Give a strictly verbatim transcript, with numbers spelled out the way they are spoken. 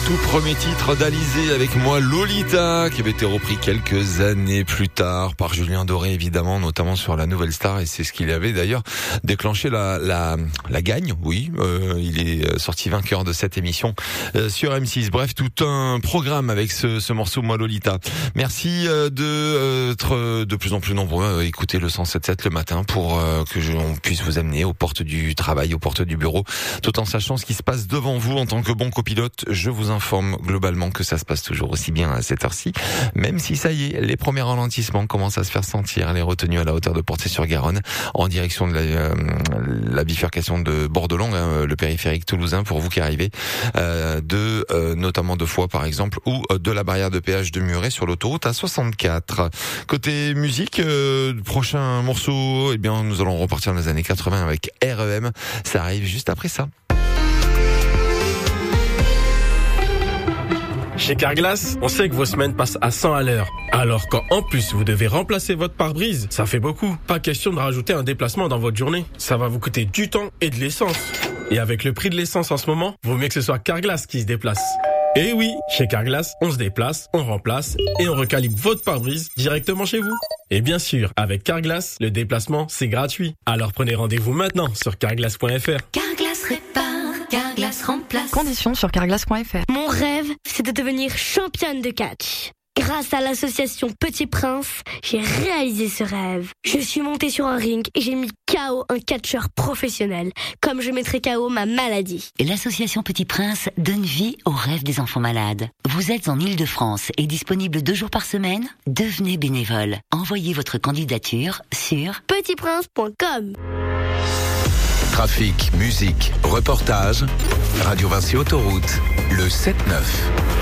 tout premier titre d'Alizé avec moi, Lolita, qui avait été repris quelques années plus tard par Julien Doré, évidemment, notamment sur La Nouvelle Star, et c'est ce qu'il avait d'ailleurs déclenché la la la gagne. Oui, euh, il est sorti vainqueur de cette émission euh, sur M six. Bref, tout un programme avec ce, ce morceau, moi, Lolita. Merci euh, de euh, être de plus en plus nombreux à écouter le cent sept sept le matin pour euh, que je, on puisse vous amener aux portes du travail, aux portes du bureau, tout en sachant ce qui se passe devant vous en tant que bon copilote. Je vous informe globalement que ça se passe toujours aussi bien à cette heure-ci, même si ça y est, les premiers ralentissements commencent à se faire sentir, les retenues à la hauteur de Portée-sur-Garonne, en direction de la, euh, la bifurcation de Bordelon, hein, le périphérique toulousain, pour vous qui arrivez euh, de euh, notamment de Foix par exemple, ou euh, de la barrière de péage de Muret sur l'autoroute A soixante-quatre. Côté musique, euh, prochain morceau, eh bien nous allons repartir dans les années quatre-vingts avec R E M. Ça arrive juste après ça. Chez Carglass, on sait que vos semaines passent à cent à l'heure. Alors quand en plus vous devez remplacer votre pare-brise, ça fait beaucoup. Pas question de rajouter un déplacement dans votre journée. Ça va vous coûter du temps et de l'essence. Et avec le prix de l'essence en ce moment, vaut mieux que ce soit Carglass qui se déplace. Et oui, chez Carglass, on se déplace, on remplace et on recalibre votre pare-brise directement chez vous. Et bien sûr, avec Carglass, le déplacement, c'est gratuit. Alors prenez rendez-vous maintenant sur carglass point f r. Carglass répare, Carglass remplace. Conditions sur carglass point f r. Mon rêve, c'est de devenir championne de catch. Grâce à l'association Petit Prince, j'ai réalisé ce rêve. Je suis montée sur un ring et j'ai mis K O un catcheur professionnel, comme je mettrai K O ma maladie. L'association Petit Prince donne vie aux rêves des enfants malades. Vous êtes en Île-de-France et disponible deux jours par semaine? Devenez bénévole. Envoyez votre candidature sur petit prince point com. Trafic, musique, reportage, Radio Vinci Autoroute, le sept neuf.